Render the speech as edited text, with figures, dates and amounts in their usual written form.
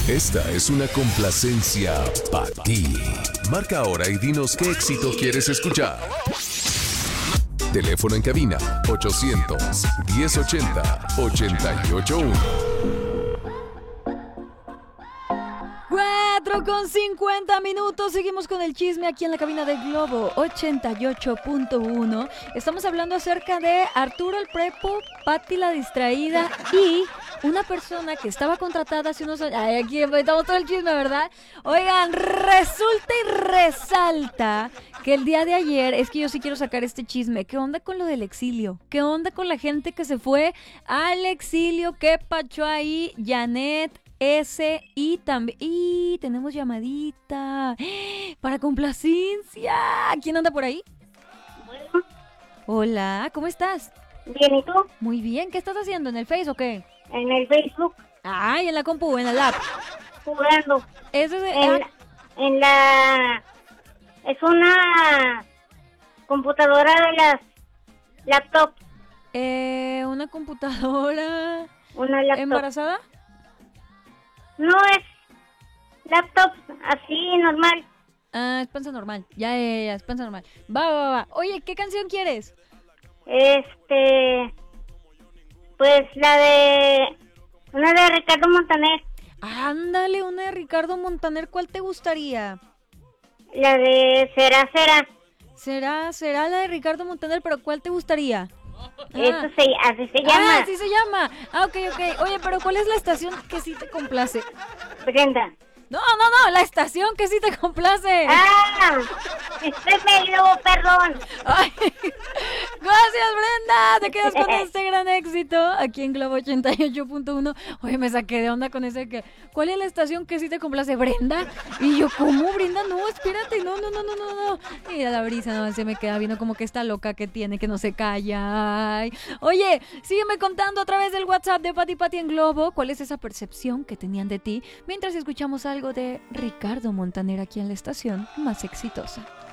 Esta es una complacencia para ti. Marca ahora y dinos qué éxito quieres escuchar. Teléfono en cabina 800-1080-881. 4:50. Seguimos con el chisme aquí en la cabina del Globo 88.1. Estamos hablando acerca de Arturo el Prepo, Pati la Distraída y una persona que estaba contratada hace unos años. Ay, aquí estamos todo el chisme, ¿verdad? Oigan, resulta y resalta que el día de ayer, es que yo sí quiero sacar este chisme. ¿Qué onda con lo del exilio? ¿Qué onda con la gente que se fue al exilio? ¿Qué pachó ahí? Janet, y también... Y tenemos llamadita para complacencia. ¿Quién anda por ahí? Bueno, Hola, ¿cómo estás? bien, ¿y tú? Muy bien, ¿qué estás haciendo? ¿En el Face o qué? En el Facebook, Ay, en la compu, en la lap. jugando. Eso es... En la... Es una computadora de las laptops. Una computadora... Una laptop. ¿Embarazada? No es laptop así, normal. Ah, es panza normal. Ya, es panza normal. Va. Oye, ¿qué canción quieres? Pues la de... Una de Ricardo Montaner. Ándale, una de Ricardo Montaner. ¿Cuál te gustaría? La de Será. Será la de Ricardo Montaner, pero ¿cuál te gustaría? Así se llama. Así se llama. Ok. Oye, pero ¿cuál es la estación que sí te complace? Brenda. No, la estación que sí te complace. Estoy medio, perdón. Ay, gracias, Brenda. Te quedas con este gran éxito aquí en Globo 88.1. Oye, me saqué de onda con ese que... ¿Cuál es la estación que sí te complace, Brenda? Y yo, ¿cómo, Brenda? No, espérate, no. Y la brisa, no, se me queda viendo como que está loca que tiene, que no se calla. Ay. Oye, sígueme contando a través del WhatsApp de Pati en Globo cuál es esa percepción que tenían de ti mientras escuchamos algo de Ricardo Montaner aquí en la estación más exitosa.